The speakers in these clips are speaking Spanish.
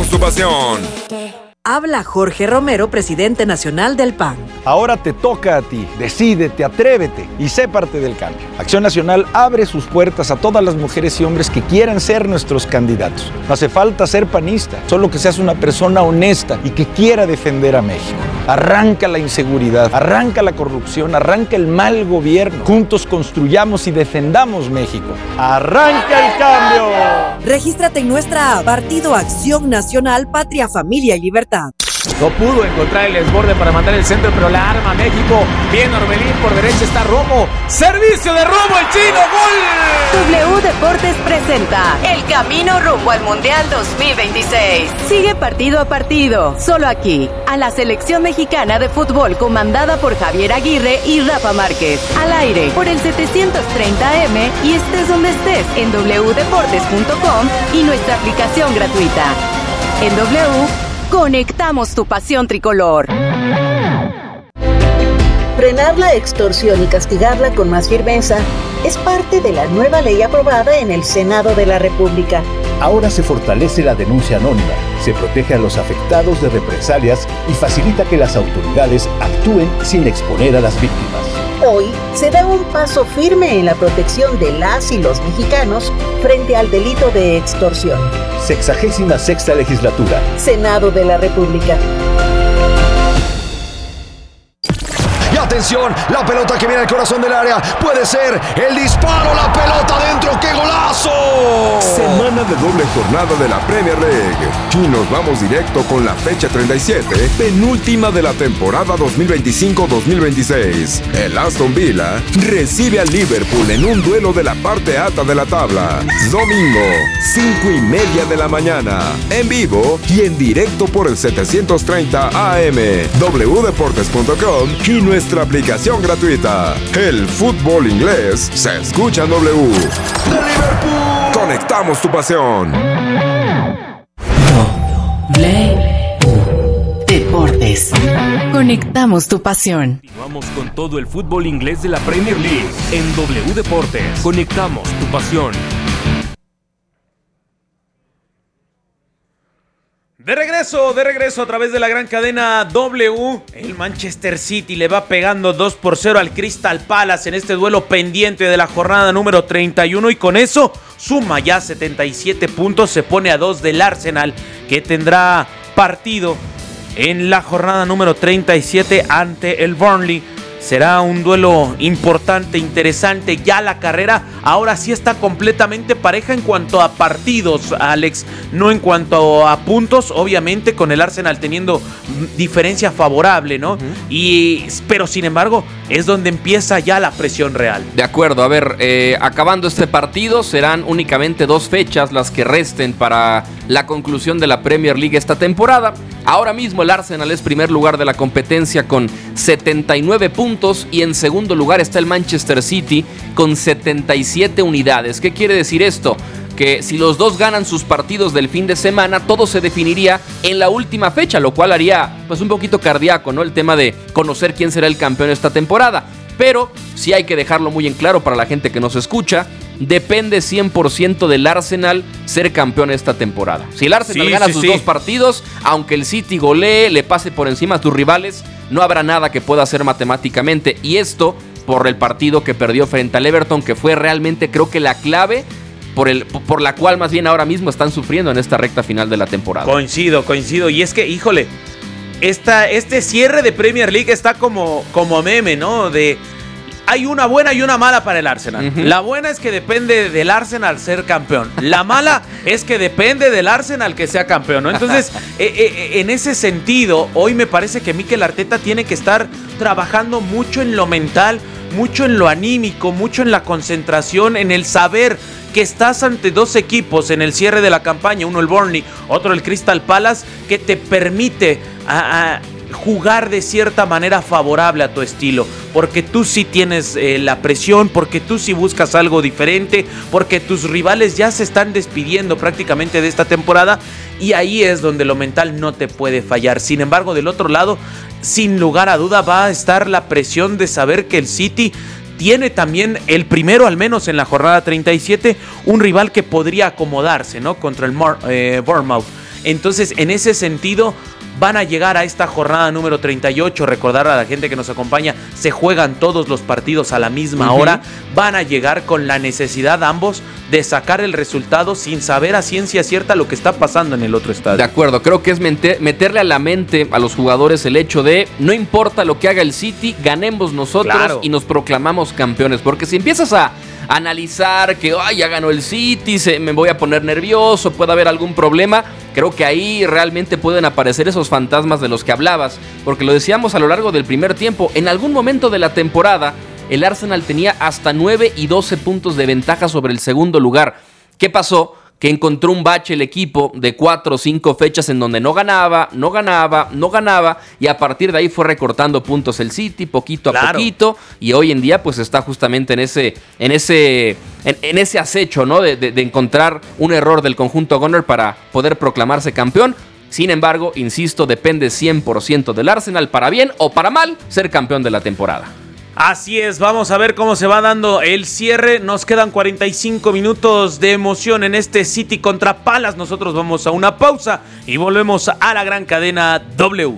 Conectamos tu pasión. Habla Jorge Romero, presidente nacional del PAN. Ahora te toca a ti. Decídete, atrévete y sé parte del cambio. Acción Nacional abre sus puertas a todas las mujeres y hombres que quieran ser nuestros candidatos. No hace falta ser panista, solo que seas una persona honesta y que quiera defender a México. Arranca la inseguridad, arranca la corrupción, arranca el mal gobierno. Juntos construyamos y defendamos México. ¡Arranca el cambio! Regístrate en nuestra app Partido Acción Nacional, Patria, Familia y Libertad. No pudo encontrar el desborde para mandar el centro, pero la arma México. Bien Orbelín, por derecha está Romo. Servicio de Romo, el chino, ¡gol! W Deportes presenta el camino rumbo al Mundial 2026. Sigue partido a partido, solo aquí, a la selección mexicana de fútbol comandada por Javier Aguirre y Rafa Márquez. Al aire, por el 730M y estés donde estés en wdeportes.com y nuestra aplicación gratuita. En W, conectamos tu pasión tricolor. Frenar la extorsión y castigarla con más firmeza es parte de la nueva ley aprobada en el Senado de la República. Ahora se fortalece la denuncia anónima, se protege a los afectados de represalias y facilita que las autoridades actúen sin exponer a las víctimas. Hoy se da un paso firme en la protección de las y los mexicanos frente al delito de extorsión. 66ª legislatura. Senado de la República. Y atención, la pelota que viene al corazón del área. Puede ser el disparo, la pelota dentro. ¡Qué golazo! Semana de doble jornada de la Premier League. Y nos vamos directo con la fecha 37, penúltima de la temporada 2025-2026. El Aston Villa recibe al Liverpool en un duelo de la parte alta de la tabla. Domingo, 5:30 de la mañana. En vivo y en directo por el 730 AM, wdeportes.com y nuestra aplicación gratuita. El fútbol inglés se escucha en W. ¡De Liverpool! Conectamos tu pasión. Deportes. Conectamos tu pasión. Continuamos con todo el fútbol inglés de la Premier League en W Deportes. Conectamos tu pasión. De regreso a través de la gran cadena W. El Manchester City le va pegando 2-0 al Crystal Palace en este duelo pendiente de la jornada número 31 y con eso suma ya 77 puntos, se pone a 2 del Arsenal que tendrá partido en la jornada número 37 ante el Burnley. Será un duelo importante, interesante. Ya la carrera ahora sí está completamente pareja en cuanto a partidos, Alex. No en cuanto a puntos, obviamente con el Arsenal teniendo diferencia favorable, ¿no? Pero sin embargo es donde empieza ya la presión real. De acuerdo, a ver, acabando este partido serán únicamente 2 fechas las que resten para la conclusión de la Premier League esta temporada. Ahora mismo el Arsenal es primer lugar de la competencia con 79 puntos y en segundo lugar está el Manchester City con 77 unidades. ¿Qué quiere decir esto? Que si los dos ganan sus partidos del fin de semana, todo se definiría en la última fecha, lo cual haría pues un poquito cardíaco, ¿no? El tema de conocer quién será el campeón esta temporada. Pero sí hay que dejarlo muy en claro para la gente que nos escucha. Depende 100% del Arsenal ser campeón esta temporada. Si el Arsenal gana sus 2 partidos, aunque el City golee, le pase por encima a tus rivales, no habrá nada que pueda hacer matemáticamente. Y esto por el partido que perdió frente al Everton, que fue realmente creo que la clave por la cual más bien ahora mismo están sufriendo en esta recta final de la temporada. Coincido. Y es que, híjole, este cierre de Premier League está como meme, ¿no? Hay una buena y una mala para el Arsenal. La buena es que depende del Arsenal ser campeón. La mala es que depende del Arsenal que sea campeón, ¿no? Entonces, en ese sentido, hoy me parece que Mikel Arteta tiene que estar trabajando mucho en lo mental, mucho en lo anímico, mucho en la concentración, en el saber que estás ante 2 equipos en el cierre de la campaña, uno el Burnley, otro el Crystal Palace, que te permite jugar de cierta manera favorable a tu estilo, porque tú sí tienes la presión, porque tú sí buscas algo diferente, porque tus rivales ya se están despidiendo prácticamente de esta temporada y ahí es donde lo mental no te puede fallar. Sin embargo, del otro lado, sin lugar a duda va a estar la presión de saber que el City tiene también el primero, al menos en la jornada 37, un rival que podría acomodarse, ¿no? Contra el Bournemouth. Entonces, en ese sentido, van a llegar a esta jornada número 38. Recordar a la gente que nos acompaña, se juegan todos los partidos a la misma hora. Van a llegar con la necesidad ambos de sacar el resultado sin saber a ciencia cierta lo que está pasando en el otro estadio. De acuerdo, creo que es meterle a la mente a los jugadores el hecho de no importa lo que haga el City, ganemos nosotros y nos proclamamos campeones. Porque si empiezas a analizar que ya ganó el City, me voy a poner nervioso, puede haber algún problema, creo que ahí realmente pueden aparecer esos fantasmas de los que hablabas, porque lo decíamos a lo largo del primer tiempo, en algún momento de la temporada el Arsenal tenía hasta 9 y 12 puntos de ventaja sobre el segundo lugar. ¿Qué pasó? Que encontró un bache el equipo de 4 o 5 fechas en donde no ganaba, y a partir de ahí fue recortando puntos el City poquito a poquito, y hoy en día pues está justamente en ese acecho, ¿no? de encontrar un error del conjunto Gunner para poder proclamarse campeón. Sin embargo, insisto, depende 100% del Arsenal, para bien o para mal, ser campeón de la temporada. Así es, vamos a ver cómo se va dando el cierre. Nos quedan 45 minutos de emoción en este City contra Palace. Nosotros vamos a una pausa y volvemos a la gran cadena W.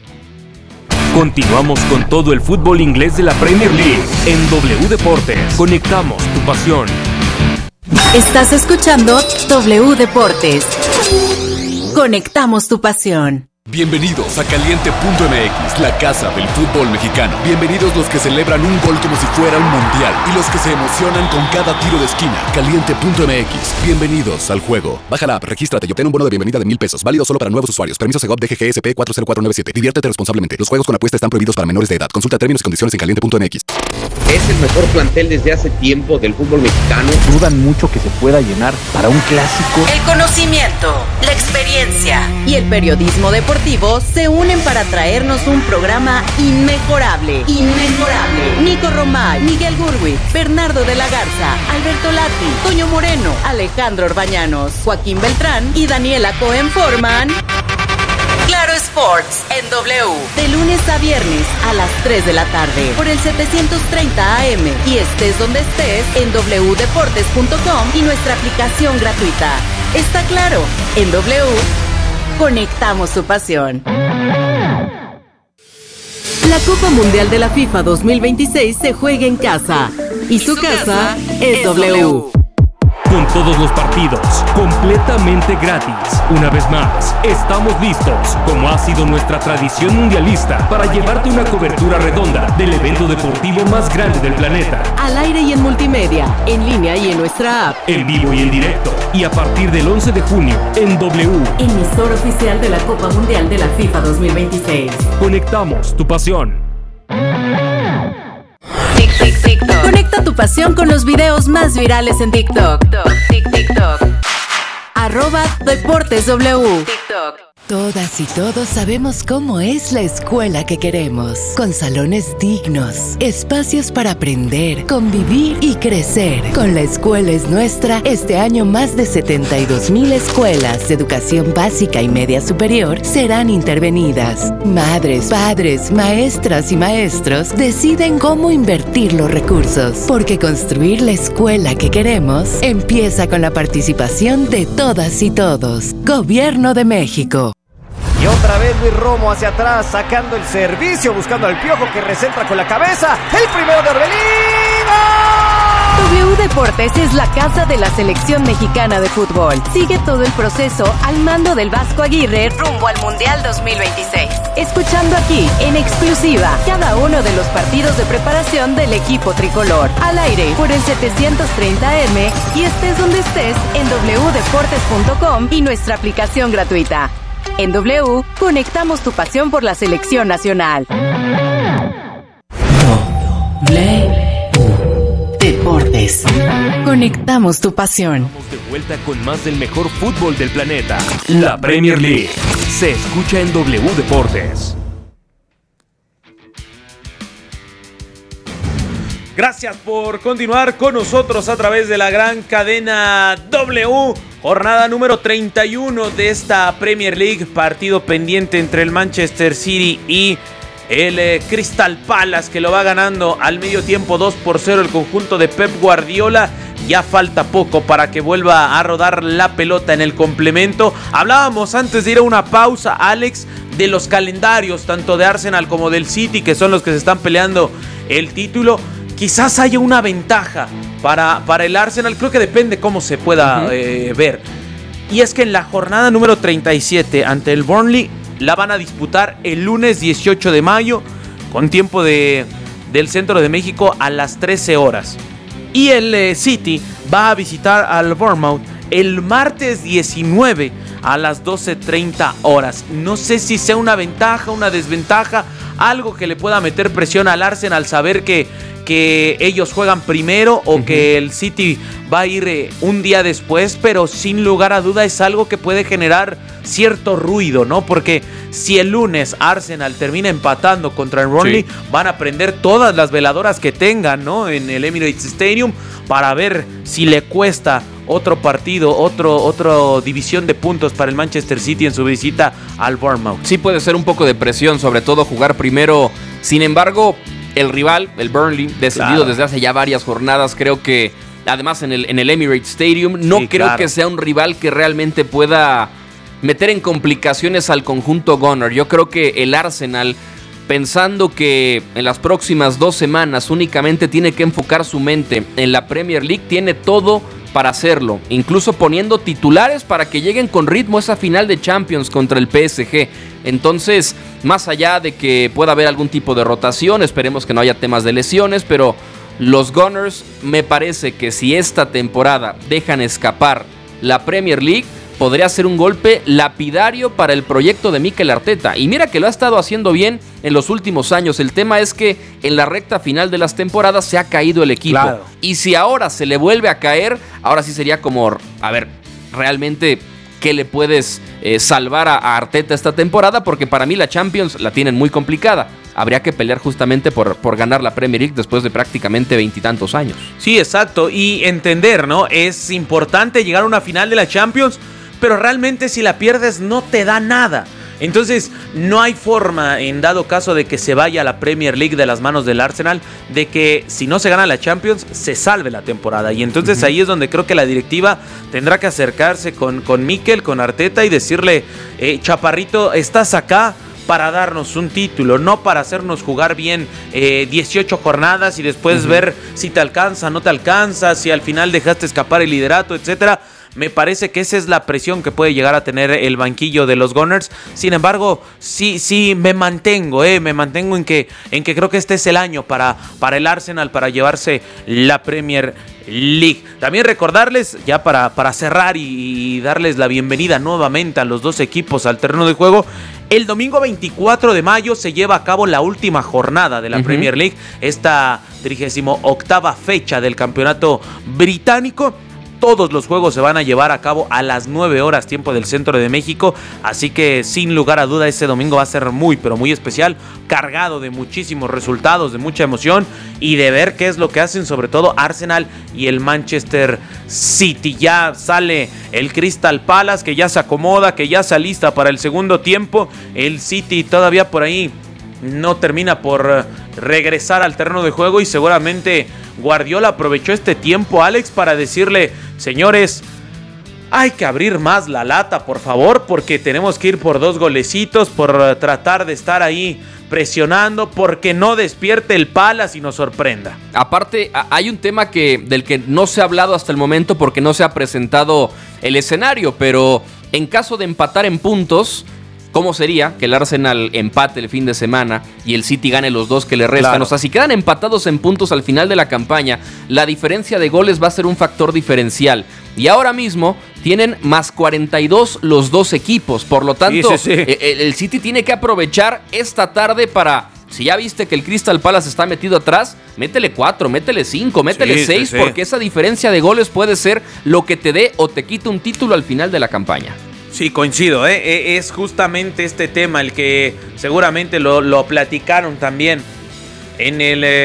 Continuamos con todo el fútbol inglés de la Premier League en W Deportes. Conectamos tu pasión. Estás escuchando W Deportes. Conectamos tu pasión. Bienvenidos a Caliente.mx, la casa del fútbol mexicano. Bienvenidos los que celebran un gol como si fuera un mundial y los que se emocionan con cada tiro de esquina. Caliente.mx, bienvenidos al juego. Baja la app, regístrate y obtén un bono de bienvenida de $1,000. Válido solo para nuevos usuarios. Permiso Segov DGGSP 40497. Diviértete responsablemente. Los juegos con apuesta están prohibidos para menores de edad. Consulta términos y condiciones en Caliente.mx. Es el mejor plantel desde hace tiempo del fútbol mexicano. Dudan mucho que se pueda llenar para un clásico. El conocimiento, la experiencia y el periodismo deportivo se unen para traernos un programa inmejorable. Nico Romay, Miguel Gurwitz, Bernardo de la Garza, Alberto Lati, Toño Moreno, Alejandro Orbañanos, Joaquín Beltrán y Daniela Cohen forman Claro Sports en W, de lunes a viernes a las 3 de la tarde por el 730 AM y estés donde estés en wdeportes.com y nuestra aplicación gratuita. Está claro, en W conectamos su pasión. La Copa Mundial de la FIFA 2026 se juega en casa y su casa es W. Con todos los partidos completamente gratis. Una vez más, estamos listos, como ha sido nuestra tradición mundialista, para llevarte una cobertura redonda del evento deportivo más grande del planeta. Al aire y en multimedia, en línea y en nuestra app. En vivo y en directo. Y a partir del 11 de junio, en W. Emisor oficial de la Copa Mundial de la FIFA 2026. Conectamos tu pasión. TikTok. Conecta tu pasión con los videos más virales en TikTok. TikTok. @DeportesW. TikTok. Todas y todos sabemos cómo es la escuela que queremos, con salones dignos, espacios para aprender, convivir y crecer. Con La Escuela es Nuestra, este año más de 72,000 escuelas de educación básica y media superior serán intervenidas. Madres, padres, maestras y maestros deciden cómo invertir los recursos, porque construir la escuela que queremos empieza con la participación de todas y todos. Gobierno de México. Y otra vez Luis Romo hacia atrás, sacando el servicio, buscando al Piojo que recentra con la cabeza. El primero de Orbelín. W Deportes es la casa de la selección mexicana de fútbol. Sigue todo el proceso al mando del Vasco Aguirre rumbo al Mundial 2026. Escuchando aquí, en exclusiva, cada uno de los partidos de preparación del equipo tricolor. Al aire por el 730M y estés donde estés en wdeportes.com y nuestra aplicación gratuita. En W, conectamos tu pasión por la selección nacional. Deportes. Conectamos tu pasión. Estamos de vuelta con más del mejor fútbol del planeta. La Premier League se escucha en W Deportes. Gracias por continuar con nosotros a través de la gran cadena W. Jornada número 31 de esta Premier League. Partido pendiente entre el Manchester City y el Crystal Palace, que lo va ganando al medio tiempo 2-0 el conjunto de Pep Guardiola. Ya falta poco para que vuelva a rodar la pelota en el complemento. Hablábamos antes de ir a una pausa, Alex, de los calendarios, tanto de Arsenal como del City, que son los que se están peleando el título. Quizás haya una ventaja para el Arsenal, creo que depende cómo se pueda ver. Y es que en la jornada número 37 ante el Burnley la van a disputar el lunes 18 de mayo con tiempo del centro de México a las 13 horas. Y el City va a visitar al Bournemouth el martes 19 a las 12:30 horas. No sé si sea una ventaja, una desventaja, algo que le pueda meter presión al Arsenal, saber que ellos juegan primero o que el City va a ir un día después, pero sin lugar a duda es algo que puede generar cierto ruido, ¿no? Porque si el lunes Arsenal termina empatando contra el Burnley, van a prender todas las veladoras que tengan, ¿no? En el Emirates Stadium para ver si le cuesta otro partido, otra división de puntos para el Manchester City en su visita al Bournemouth. Sí puede ser un poco de presión, sobre todo jugar primero. Sin embargo, el rival, el Burnley, descendido desde hace ya varias jornadas, creo que además en el Emirates Stadium, creo que sea un rival que realmente pueda meter en complicaciones al conjunto Gunner. Yo creo que el Arsenal, pensando que en las próximas 2 semanas únicamente tiene que enfocar su mente en la Premier League, tiene todo para hacerlo, incluso poniendo titulares para que lleguen con ritmo a esa final de Champions contra el PSG. Entonces, más allá de que pueda haber algún tipo de rotación, esperemos que no haya temas de lesiones, pero los Gunners, me parece que si esta temporada dejan escapar la Premier League, podría ser un golpe lapidario para el proyecto de Mikel Arteta. Y mira que lo ha estado haciendo bien en los últimos años. El tema es que en la recta final de las temporadas se ha caído el equipo. Claro. Y si ahora se le vuelve a caer, ahora sí sería como, a ver, realmente, ¿qué le puedes salvar a Arteta esta temporada? Porque para mí la Champions la tienen muy complicada. Habría que pelear justamente por ganar la Premier League después de prácticamente 20 y tantos años. Sí, exacto. Y entender, ¿no? Es importante llegar a una final de la Champions, pero realmente si la pierdes no te da nada. Entonces no hay forma, en dado caso de que se vaya a la Premier League de las manos del Arsenal, de que si no se gana la Champions se salve la temporada. Y entonces ahí es donde creo que la directiva tendrá que acercarse con Mikel, con Arteta y decirle, chaparrito, estás acá para darnos un título, no para hacernos jugar bien 18 jornadas y después ver si te alcanza, no te alcanza, si al final dejaste escapar el liderato, etcétera. Me parece que esa es la presión que puede llegar a tener el banquillo de los Gunners. Sin embargo, sí me mantengo en que creo que este es el año para el Arsenal para llevarse la Premier League. También recordarles, ya para cerrar y darles la bienvenida nuevamente a los dos equipos al terreno de juego, el domingo 24 de mayo se lleva a cabo la última jornada de la Premier League, esta 38ª fecha del campeonato británico. Todos los juegos se van a llevar a cabo a las 9 horas tiempo del centro de México, así que sin lugar a duda ese domingo va a ser muy pero muy especial, cargado de muchísimos resultados, de mucha emoción y de ver qué es lo que hacen sobre todo Arsenal y el Manchester City. Ya sale el Crystal Palace, que ya se acomoda, que ya se alista para el segundo tiempo. El City todavía por ahí no termina por regresar al terreno de juego y seguramente Guardiola aprovechó este tiempo, Alex, para decirle, señores, hay que abrir más la lata, por favor, porque tenemos que ir por 2 golecitos, por tratar de estar ahí presionando, porque no despierte el Palace y nos sorprenda. Aparte, hay un tema del que no se ha hablado hasta el momento porque no se ha presentado el escenario, pero en caso de empatar en puntos, ¿cómo sería que el Arsenal empate el fin de semana y el City gane los 2 que le restan? Claro. O sea, si quedan empatados en puntos al final de la campaña, la diferencia de goles va a ser un factor diferencial. Y ahora mismo tienen más 42 los 2 equipos. Por lo tanto, el City tiene que aprovechar esta tarde para... Si ya viste que el Crystal Palace está metido atrás, métele 4, métele 5, métele 6, porque esa diferencia de goles puede ser lo que te dé o te quite un título al final de la campaña. Sí, coincido, es justamente este tema el que seguramente lo platicaron también en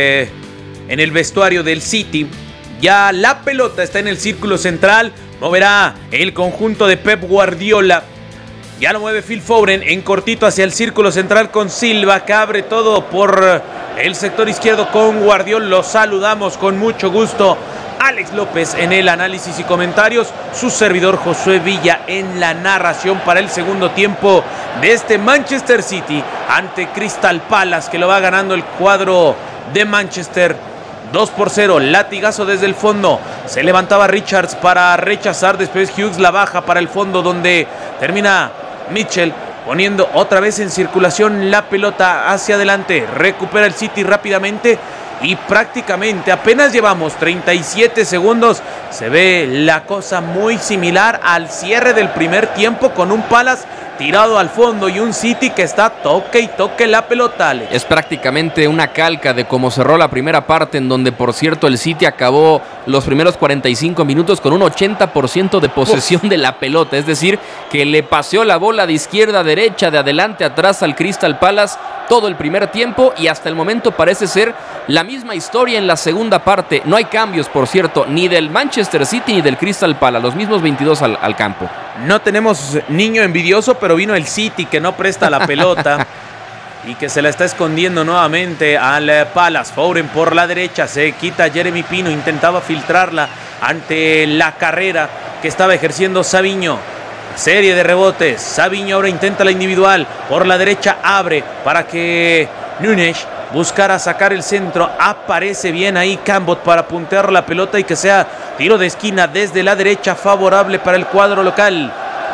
el vestuario del City. Ya la pelota está en el círculo central, moverá el conjunto de Pep Guardiola. Ya lo mueve Phil Foden en cortito hacia el círculo central con Silva, que abre todo por el sector izquierdo con Guardiola. Lo saludamos con mucho gusto Alex López en el análisis y comentarios, su servidor Josué Villa en la narración para el segundo tiempo de este Manchester City ante Crystal Palace, que lo va ganando el cuadro de Manchester 2-0. Latigazo desde el fondo, se levantaba Richards para rechazar, después Hughes la baja para el fondo donde termina Mitchell poniendo otra vez en circulación la pelota hacia adelante. Recupera el City rápidamente y prácticamente apenas llevamos 37 segundos. Se ve la cosa muy similar al cierre del primer tiempo, con un Palace tirado al fondo y un City que está toque y toque la pelota, Alex. Es prácticamente una calca de cómo cerró la primera parte, en donde, por cierto, el City acabó los primeros 45 minutos con un 80% de posesión de la pelota. Es decir, que le paseó la bola de izquierda a derecha, de adelante a atrás al Crystal Palace todo el primer tiempo, y hasta el momento parece ser la misma historia en la segunda parte. No hay cambios, por cierto, ni del Manchester City ni del Crystal Palace, los mismos 22 al campo. No tenemos niño envidioso, pero vino el City, que no presta la pelota y que se la está escondiendo nuevamente al Palace. Foden por la derecha, se quita Jeremy Pino, intentaba filtrarla ante la carrera que estaba ejerciendo Savinho. Serie de rebotes, Savinho ahora intenta la individual, por la derecha abre para que Núñez buscara sacar el centro. Aparece bien ahí Cambot para puntear la pelota y que sea tiro de esquina desde la derecha, favorable para el cuadro local.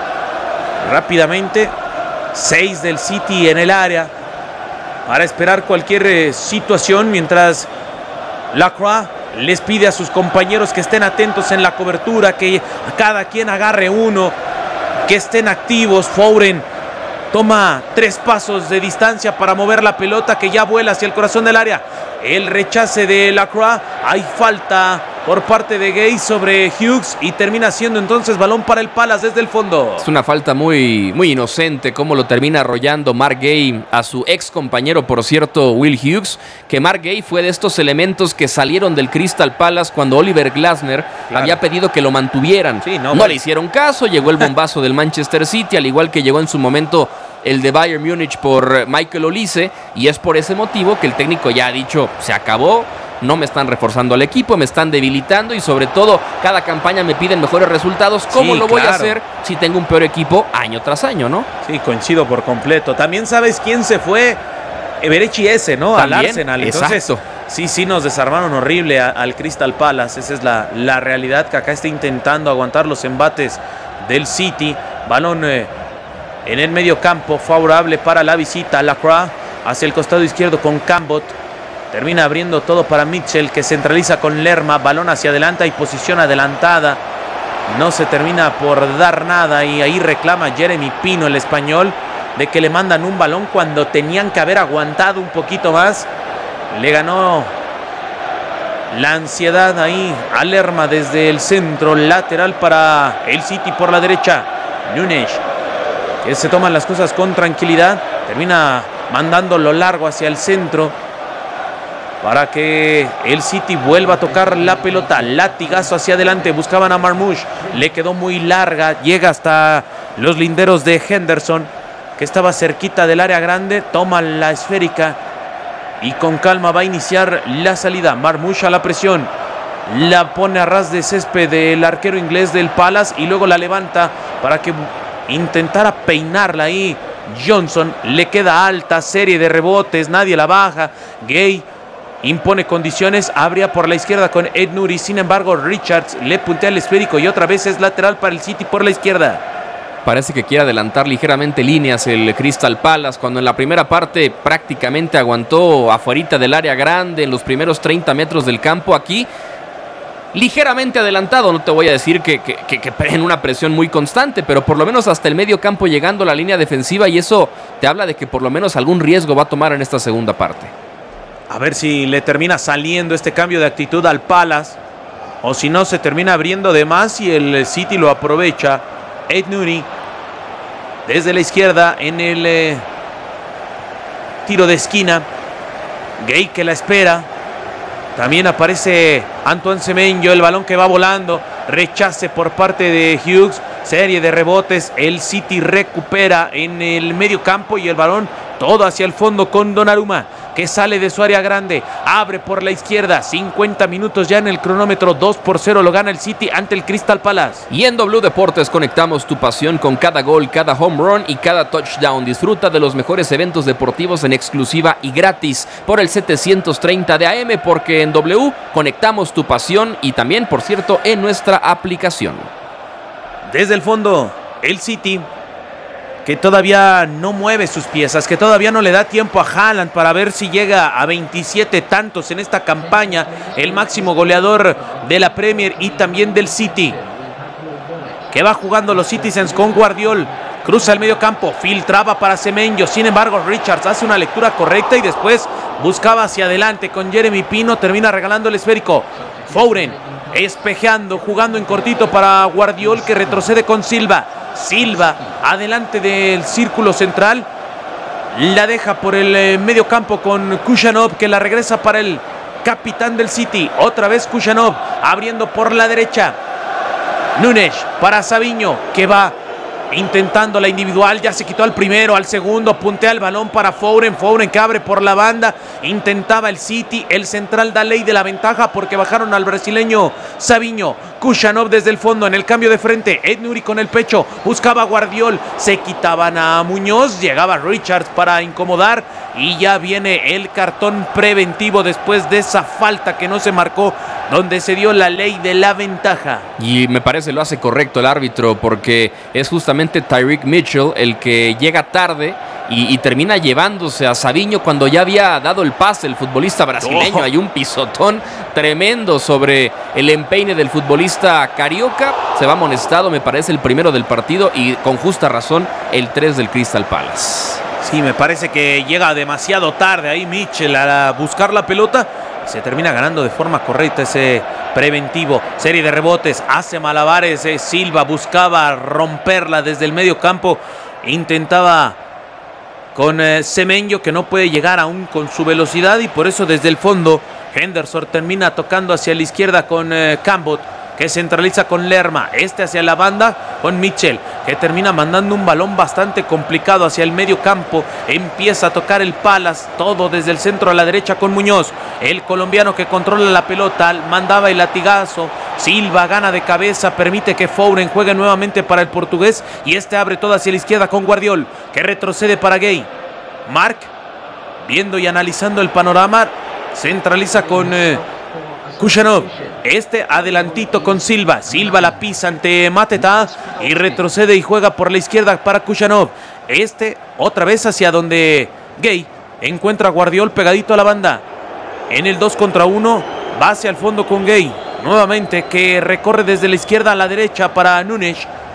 Rápidamente, 6 del City en el área para esperar cualquier situación, mientras Lacroix les pide a sus compañeros que estén atentos en la cobertura, que cada quien agarre uno, que estén activos. Foden toma 3 pasos de distancia para mover la pelota, que ya vuela hacia el corazón del área. El rechace de Lacroix, hay falta por parte de Gay sobre Hughes y termina siendo entonces balón para el Palace desde el fondo. Es una falta muy inocente, cómo lo termina arrollando Mark Gay a su ex compañero, por cierto, Will Hughes, que Mark Gay fue de estos elementos que salieron del Crystal Palace cuando Oliver Glasner había pedido que lo mantuvieran. Sí, no le hicieron caso, llegó el bombazo del Manchester City, al igual que llegó en su momento el de Bayern Múnich por Michael Olise, y es por ese motivo que el técnico ya ha dicho, se acabó, no me están reforzando al equipo, me están debilitando y sobre todo cada campaña me piden mejores resultados. ¿Cómo lo voy a hacer si tengo un peor equipo año tras año, no? Sí, coincido por completo. También sabes quién se fue, Eberechi ese, ¿no? También, al Arsenal. Entonces, exacto. Sí, nos desarmaron horrible al Crystal Palace. Esa es la realidad, que acá está intentando aguantar los embates del City. Balón en el medio campo, favorable para la visita. Lacroix hacia el costado izquierdo con Cambot. Termina abriendo todo para Mitchell, que centraliza con Lerma. Balón hacia adelante y posición adelantada. No se termina por dar nada y ahí reclama Jeremy Pino, el español, de que le mandan un balón cuando tenían que haber aguantado un poquito más. Le ganó la ansiedad ahí a Lerma desde el centro. Lateral para el City por la derecha. Núñez, que se toman las cosas con tranquilidad. Termina mandándolo largo hacia el centro para que el City vuelva a tocar la pelota. Latigazo hacia adelante, buscaban a Marmoush, le quedó muy larga, llega hasta los linderos de Henderson, que estaba cerquita del área grande. Toma la esférica y con calma va a iniciar la salida. Marmoush a la presión, la pone a ras de césped del arquero inglés del Palace y luego la levanta para que intentara peinarla ahí. Johnson le queda alta, serie de rebotes, nadie la baja. Gay impone condiciones, abría por la izquierda con Ed Nuri, sin embargo Richards le puntea el esférico y otra vez es lateral para el City por la izquierda. Parece que quiere adelantar ligeramente líneas el Crystal Palace, cuando en la primera parte prácticamente aguantó afuerita del área grande, en los primeros 30 metros del campo. Aquí ligeramente adelantado, no te voy a decir que en una presión muy constante, pero por lo menos hasta el medio campo llegando a la línea defensiva, y eso te habla de que por lo menos algún riesgo va a tomar en esta segunda parte. A ver si le termina saliendo este cambio de actitud al Palace, o si no se termina abriendo de más y el City lo aprovecha. Ed Nuri desde la izquierda en el tiro de esquina. Gay que la espera. También aparece Antoine Semenyo, el balón que va volando. Rechace por parte de Hughes. serie de rebotes, el City recupera en el medio campo y el balón todo hacia el fondo con Donnarumma, que sale de su área grande, abre por la izquierda, 50 minutos ya en el cronómetro, 2-0 lo gana el City ante el Crystal Palace. Y en W Deportes conectamos tu pasión con cada gol, cada home run y cada touchdown. Disfruta de los mejores eventos deportivos en exclusiva y gratis por el 730 de AM, porque en W conectamos tu pasión y también, por cierto, en nuestra aplicación. Desde el fondo, el City, que todavía no mueve sus piezas, que todavía no le da tiempo a Haaland para ver si llega a 27 tantos en esta campaña, el máximo goleador de la Premier y también del City, que va jugando los Citizens con Guardiol, cruza el medio campo, filtraba para Semenyo, sin embargo Richards hace una lectura correcta y después buscaba hacia adelante con Jeremy Pino, termina regalando el esférico. Foden espejeando, jugando en cortito para Guardiol, que retrocede con Silva. Silva adelante del círculo central, la deja por el medio campo con Kušanov, que la regresa para el capitán del City. Otra vez Kušanov abriendo por la derecha. Núñez para Savinho, que va intentando la individual, ya se quitó al primero, al segundo, puntea el balón para Foden, que abre por la banda, intentaba el City, el central da ley de la ventaja porque bajaron al brasileño Savinho. Kušanov desde el fondo en el cambio de frente, Ed-Nouri con el pecho, buscaba a Guardiol, se quitaban a Muñoz, llegaba Richards para incomodar y ya viene el cartón preventivo después de esa falta que no se marcó, donde se dio la ley de la ventaja. Y me parece lo hace correcto el árbitro, porque es justamente Tyreek Mitchell el que llega tarde y termina llevándose a Savinho cuando ya había dado el pase el futbolista brasileño. Hay un pisotón tremendo sobre el empeine del futbolista carioca. Se va amonestado, me parece el primero del partido, y con justa razón el 3 del Crystal Palace. Sí, me parece que llega demasiado tarde ahí Mitchell a buscar la pelota. Se termina ganando de forma correcta ese preventivo. Serie de rebotes, hace malabares. Silva buscaba romperla desde el medio campo. Intentaba con Semenyo, que no puede llegar aún con su velocidad, y por eso desde el fondo Henderson termina tocando hacia la izquierda con Cambot, que centraliza con Lerma, hacia la banda con Mitchell, que termina mandando un balón bastante complicado hacia el medio campo. Empieza a tocar el Palace, todo desde el centro a la derecha con Muñoz, el colombiano que controla la pelota, mandaba el latigazo. Silva gana de cabeza, permite que Foden juegue nuevamente para el portugués, y abre todo hacia la izquierda con Guardiol, que retrocede para Gay. Mark, viendo y analizando el panorama, centraliza con Kušanov, adelantito con Silva. Silva la pisa ante Mateta y retrocede y juega por la izquierda para Kušanov. Otra vez hacia donde Gay encuentra a Guardiol pegadito a la banda. En el 2 contra 1 va hacia el fondo con Gay. Nuevamente, que recorre desde la izquierda a la derecha para Núñez,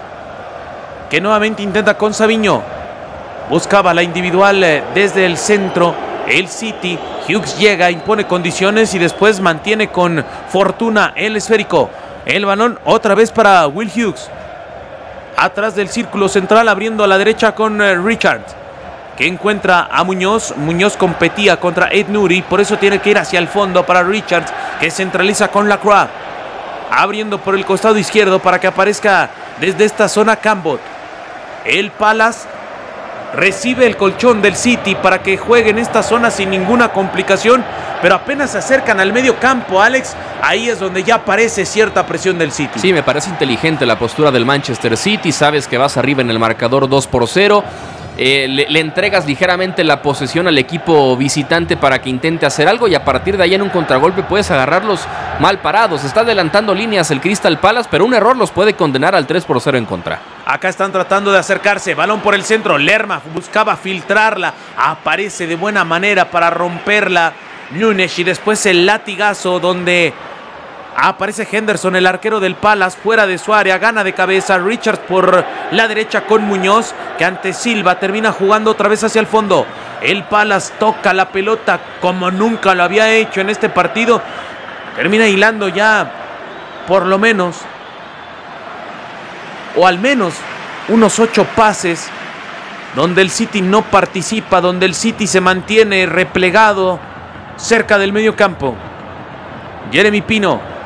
que nuevamente intenta con Savinho. Buscaba la individual desde el centro el City. Hughes llega, impone condiciones y después mantiene con fortuna el esférico. El balón otra vez para Will Hughes, atrás del círculo central, abriendo a la derecha con Richards, que encuentra a Muñoz. Muñoz competía contra Ed-Nouri, por eso tiene que ir hacia el fondo para Richards, que centraliza con Lacroix, abriendo por el costado izquierdo para que aparezca desde esta zona Cambot. El Palace recibe el colchón del City para que juegue en esta zona sin ninguna complicación, pero apenas se acercan al medio campo, Alex, ahí es donde ya aparece cierta presión del City. Sí, me parece inteligente la postura del Manchester City. Sabes que vas arriba en el marcador 2-0. Le entregas ligeramente la posesión al equipo visitante para que intente hacer algo, y a partir de ahí en un contragolpe puedes agarrarlos mal parados. Está adelantando líneas el Crystal Palace, pero un error los puede condenar al 3-0 en contra. Acá están tratando de acercarse, balón por el centro, Lerma buscaba filtrarla, aparece de buena manera para romperla Núñez, y después el latigazo donde aparece Henderson, el arquero del Palace, fuera de su área, gana de cabeza. Richards por la derecha con Muñoz, que ante Silva termina jugando otra vez hacia el fondo. El Palace toca la pelota como nunca lo había hecho en este partido. Termina hilando ya por lo menos, o al menos unos 8 pases donde el City no participa, donde el City se mantiene replegado cerca del medio campo. Jeremy Pino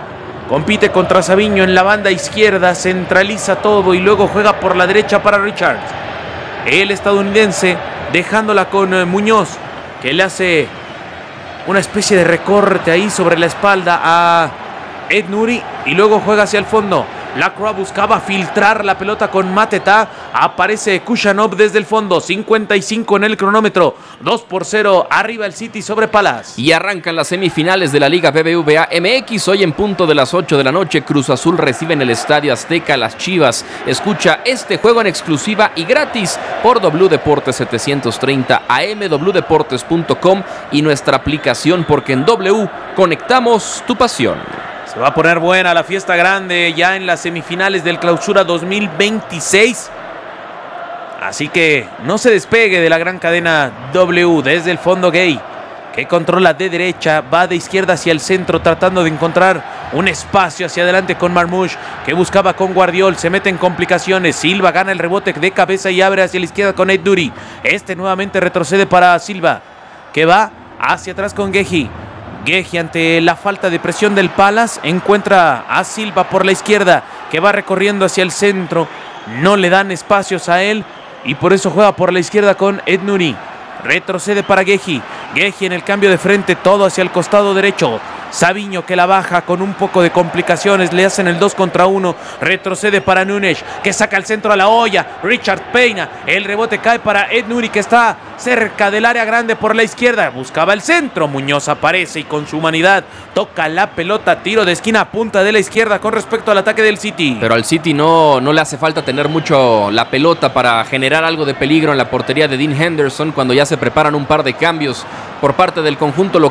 compite contra Savinho en la banda izquierda, centraliza todo y luego juega por la derecha para Richards. El estadounidense dejándola con Muñoz, que le hace una especie de recorte ahí sobre la espalda a Ed-Nouri y luego juega hacia el fondo. Lacroix buscaba filtrar la pelota con Mateta. Aparece Kushanov desde el fondo. 55 en el cronómetro. 2-0 arriba el City sobre Palace. Y arrancan las semifinales de la Liga BBVA MX. Hoy en punto de las 8 de la noche, Cruz Azul recibe en el Estadio Azteca a las Chivas. Escucha este juego en exclusiva y gratis por W Deportes 730 AM, wdeportes.com y nuestra aplicación, porque en W conectamos tu pasión. Se va a poner buena la fiesta grande ya en las semifinales del Clausura 2026. Así que no se despegue de la gran cadena W. Desde el fondo, Gay, que controla de derecha, va de izquierda hacia el centro tratando de encontrar un espacio hacia adelante con Marmoush, que buscaba con Guardiol. Se mete en complicaciones. Silva gana el rebote de cabeza y abre hacia la izquierda con Ed-Nouri. Este nuevamente retrocede para Silva, que va hacia atrás con Geji. Geji, ante la falta de presión del Palace, encuentra a Silva por la izquierda, que va recorriendo hacia el centro. No le dan espacios a él y por eso juega por la izquierda con Ed-Nouri. Retrocede para Geji. Geji en el cambio de frente, todo hacia el costado derecho. Savinho, que la baja con un poco de complicaciones, le hacen el 2 contra 1. Retrocede para Núñez, que saca el centro a la olla. Richard peina, el rebote cae para Ed-Nouri, que está cerca del área grande por la izquierda. Buscaba el centro, Muñoz aparece y con su humanidad toca la pelota. Tiro de esquina a punta de la izquierda con respecto al ataque del City. Pero al City no le hace falta tener mucho la pelota para generar algo de peligro en la portería de Dean Henderson, cuando ya se preparan un par de cambios por parte del conjunto local.